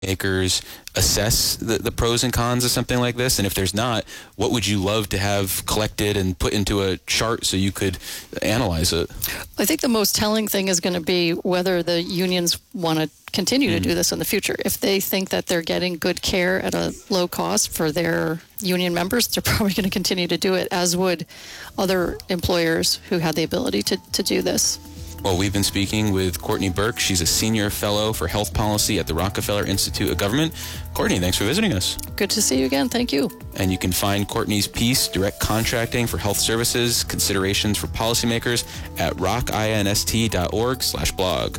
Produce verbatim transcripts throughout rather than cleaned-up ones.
makers assess the, the pros and cons of something like this? And if there's not, what would you love to have collected and put into a chart so you could analyze it? I think the most telling thing is going to be whether the unions want to continue mm-hmm. to do this in the future. If they think that they're getting good care at a low cost for their union members, they're probably going to continue to do it, as would other employers who had the ability to, to do this. Well, we've been speaking with Courtney Burke. She's a senior fellow for health policy at the Rockefeller Institute of Government. Courtney, thanks for visiting us. Good to see you again. Thank you. And you can find Courtney's piece, Direct Contracting for Health Services, Considerations for Policymakers, at rockinst.org slash blog.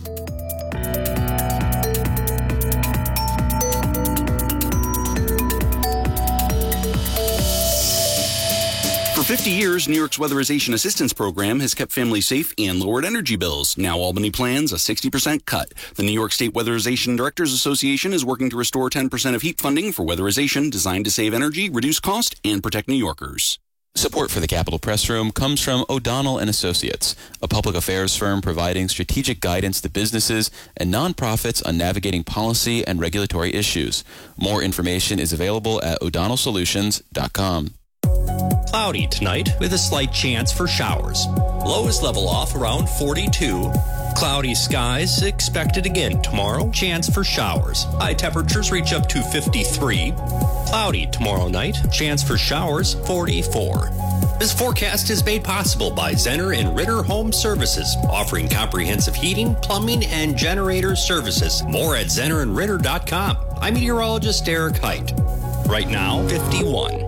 For fifty years, New York's Weatherization Assistance Program has kept families safe and lowered energy bills. Now Albany plans a sixty percent cut. The New York State Weatherization Directors Association is working to restore ten percent of heat funding for weatherization designed to save energy, reduce cost, and protect New Yorkers. Support for the Capitol Press Room comes from O'Donnell and Associates, a public affairs firm providing strategic guidance to businesses and nonprofits on navigating policy and regulatory issues. More information is available at o'donnell solutions dot com. Cloudy tonight with a slight chance for showers. Lows level off around forty-two. Cloudy skies expected again tomorrow. Chance for showers. High temperatures reach up to fifty-three. Cloudy tomorrow night. Chance for showers forty-four. This forecast is made possible by Zenner and Ritter Home Services, offering comprehensive heating, plumbing, and generator services. More at zenner and ritter dot com. I'm meteorologist Eric Height. Right now, fifty-one.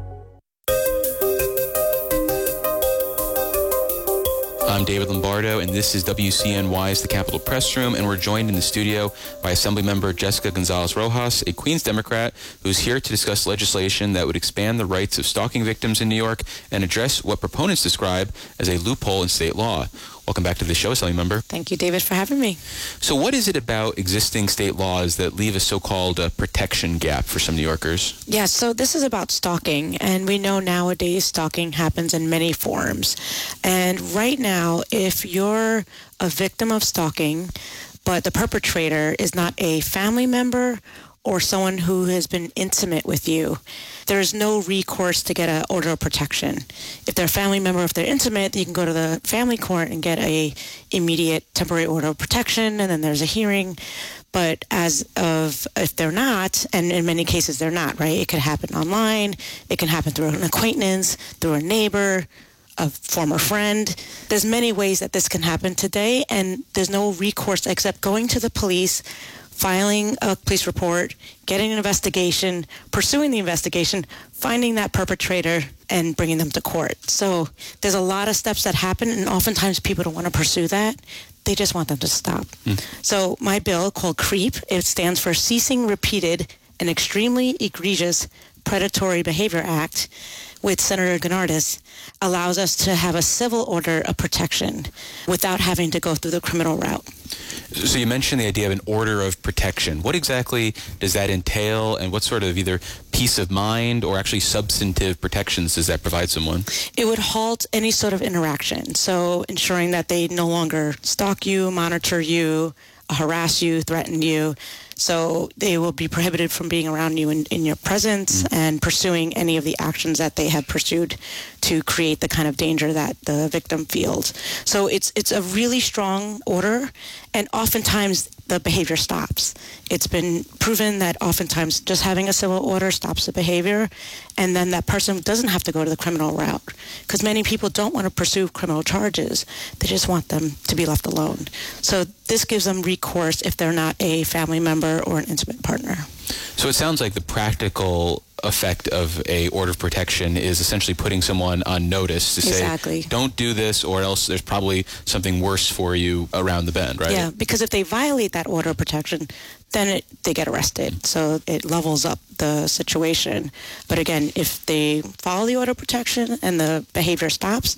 I'm David Lombardo, and this is W C N Y's The Capitol Press Room, and we're joined in the studio by Assemblymember Jessica Gonzalez-Rojas, a Queens Democrat who's here to discuss legislation that would expand the rights of stalking victims in New York and address what proponents describe as a loophole in state law. Welcome back to the show, Assemblymember. Thank you, David, for having me. So what is it about existing state laws that leave a so-called uh, protection gap for some New Yorkers? Yeah, so this is about stalking, and we know nowadays stalking happens in many forms. And right now, if you're a victim of stalking, but the perpetrator is not a family member or someone who has been intimate with you, there is no recourse to get an order of protection. If they're a family member, if they're intimate, you can go to the family court and get a immediate temporary order of protection, and then there's a hearing. But as of, if they're not, and in many cases they're not, right? It could happen online, it can happen through an acquaintance, through a neighbor, a former friend. There's many ways that this can happen today, and there's no recourse except going to the police, filing a police report, getting an investigation, pursuing the investigation, finding that perpetrator, and bringing them to court. So there's a lot of steps that happen, and oftentimes people don't want to pursue that. They just want them to stop. Mm. So my bill, called CREEP, it stands for Ceasing Repeated and Extremely Egregious Predatory Behavior Act, with Senator Gennardis, allows us to have a civil order of protection without having to go through the criminal route. So you mentioned the idea of an order of protection. What exactly does that entail, and what sort of either peace of mind or actually substantive protections does that provide someone? It would halt any sort of interaction, so ensuring that they no longer stalk you, monitor you, harass you, threaten you. So they will be prohibited from being around you in, in your presence mm. and pursuing any of the actions that they have pursued to create the kind of danger that the victim feels. So it's it's a really strong order, and oftentimes the behavior stops. It's been proven that oftentimes just having a civil order stops the behavior, and then that person doesn't have to go to the criminal route, because many people don't want to pursue criminal charges. They just want them to be left alone. So this gives them recourse if they're not a family member or an intimate partner. So it sounds like the practical effect of a order of protection is essentially putting someone on notice to exactly. say, don't do this, or else there's probably something worse for you around the bend, right? Yeah, because if they violate that order of protection, then it, they get arrested. So it levels up the situation. But again, if they follow the order of protection and the behavior stops,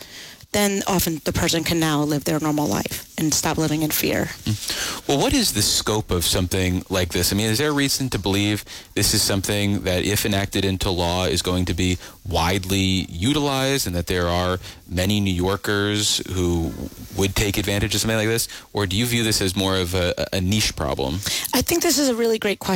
then often the person can now live their normal life and stop living in fear. Well, what is the scope of something like this? I mean, is there a reason to believe this is something that, if enacted into law, is going to be widely utilized, and that there are many New Yorkers who would take advantage of something like this? Or do you view this as more of a, a niche problem? I think this is a really great question.